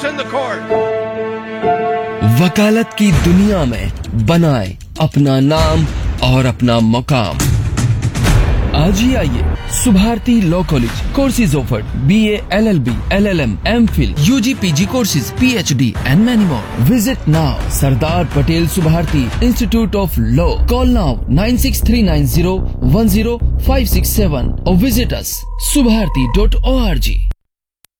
in the court. वकालत की दुनिया में बनाए अपना नाम और अपना मुकाम। आज ही आइए Subharti law college. Courses offered BA, LLB, LLM, MPhil, UG, PG courses, PhD and many more. Visit now Sardar Patel Subharti Institute of Law. Call now 96390 10567 or visit us subharti.org.